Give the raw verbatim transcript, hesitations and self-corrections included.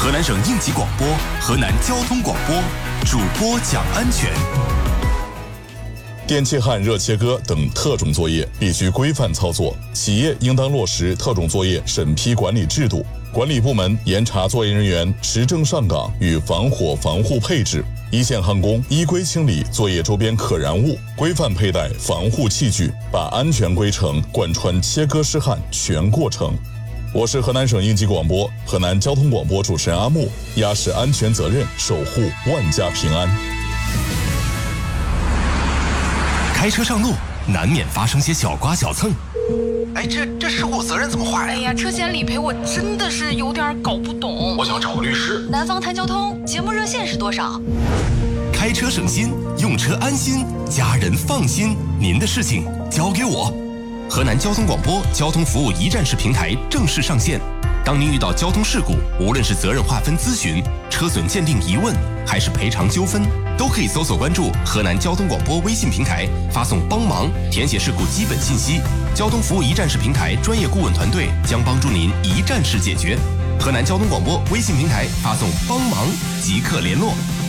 河南省应急广播、河南交通广播，主播讲安全。 电气焊、热切割等特种作业必须规范操作，企业应当落实特种作业审批管理制度。管理部门严查作业人员持证上岗与防火防护配置，一线焊工依规清理作业周边可燃物，规范佩戴防护器具，把安全规程贯穿切割施焊全过程。我是河南省应急广播、河南交通广播主持人阿木，压实安全责任，守护万家平安。 开车上路难免发生些小刮小蹭， 哎，这这事故责任怎么划呀？ 哎呀，车险理赔我真的是有点搞不懂。 我想找个律师。 南方谈交通节目热线是多少？ 开车省心，用车安心，家人放心，您的事情交给我。河南交通广播交通服务一站式平台正式上线。当您遇到交通事故，无论是责任划分咨询、车损鉴定疑问，还是赔偿纠纷，都可以搜索关注河南交通广播微信平台，发送帮忙，填写事故基本信息。交通服务一站式平台专业顾问团队将帮助您一站式解决。河南交通广播微信平台发送帮忙即刻联络。